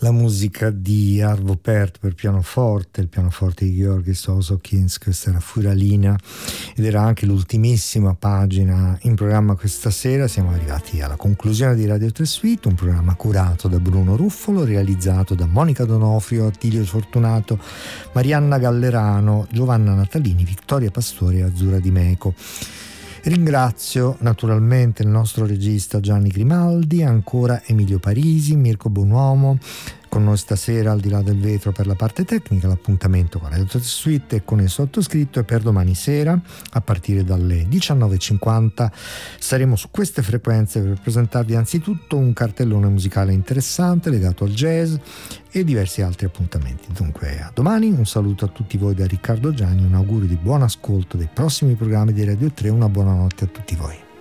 La musica di Arvo Pärt per pianoforte, il pianoforte di Georgi Sosokins, questa era Furalina ed era anche l'ultimissima pagina in programma questa sera. Siamo arrivati alla conclusione di Radio 3 Suite, un programma curato da Bruno Ruffolo, realizzato da Monica Donofrio, Attilio Fortunato, Marianna Gallerano, Giovanna Natalini, Vittoria Pastori e Azzurra Di Meco. Ringrazio naturalmente il nostro regista Gianni Grimaldi, ancora Emilio Parisi, Mirko Bonuomo, con noi stasera al di là del vetro per la parte tecnica. L'appuntamento con Radio 3 Suite e con il sottoscritto è per domani sera a partire dalle 19.50. Saremo su queste frequenze per presentarvi anzitutto un cartellone musicale interessante legato al jazz e diversi altri appuntamenti. Dunque a domani, un saluto a tutti voi da Riccardo Gianni, un augurio di buon ascolto dei prossimi programmi di Radio 3, una buona notte a tutti voi.